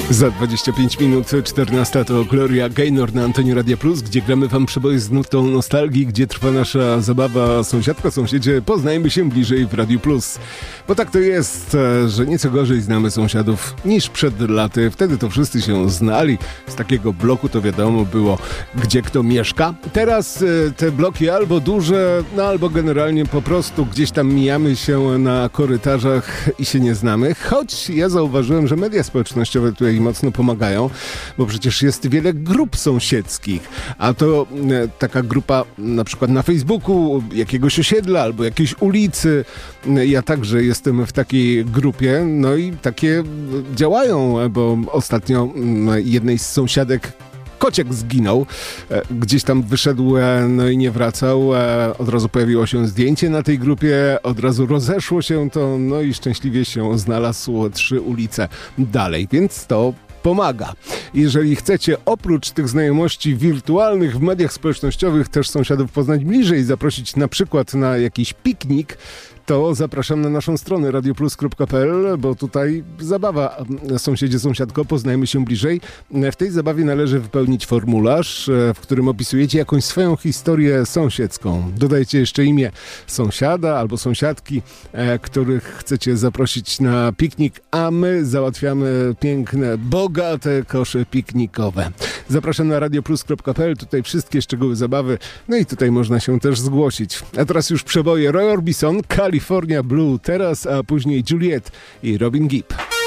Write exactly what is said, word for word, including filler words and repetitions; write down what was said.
Za dwadzieścia pięć minut czternasta to Gloria Gaynor na antenie Radia Plus, gdzie gramy wam przeboje z nutą nostalgii, gdzie trwa nasza zabawa sąsiadka, sąsiedzie, poznajmy się bliżej w Radiu Plus. Bo tak to jest, że nieco gorzej znamy sąsiadów niż przed laty. Wtedy to wszyscy się znali. Z takiego bloku to wiadomo było, gdzie kto mieszka. Teraz te bloki albo duże, no albo generalnie po prostu gdzieś tam mijamy się na korytarzach i się nie znamy. Choć ja zauważyłem, że media społecznościowe tutaj mocno pomagają, bo przecież jest wiele grup sąsiedzkich, a to e, taka grupa na przykład na Facebooku jakiegoś osiedla albo jakiejś ulicy. Ja także jestem w takiej grupie, no i takie działają, bo ostatnio jednej z sąsiadek kociek zginął, gdzieś tam wyszedł, no i nie wracał. Od razu pojawiło się zdjęcie na tej grupie, od razu rozeszło się to, no i szczęśliwie się znalazło trzy ulice dalej, więc to pomaga. Jeżeli chcecie oprócz tych znajomości wirtualnych w mediach społecznościowych też sąsiadów poznać bliżej, zaprosić na przykład na jakiś piknik, to zapraszam na naszą stronę radio plus kropka p l, bo tutaj zabawa. Sąsiedzie, sąsiadko, poznajmy się bliżej. W tej zabawie należy wypełnić formularz, w którym opisujecie jakąś swoją historię sąsiedzką. Dodajcie jeszcze imię sąsiada albo sąsiadki, których chcecie zaprosić na piknik, a my załatwiamy piękne, bogate kosze piknikowe. Zapraszam na radio plus kropka p l, tutaj wszystkie szczegóły zabawy, no i tutaj można się też zgłosić. A teraz już przeboje Roy Orbison, California Blue teraz, a później Juliet i Robin Gibb.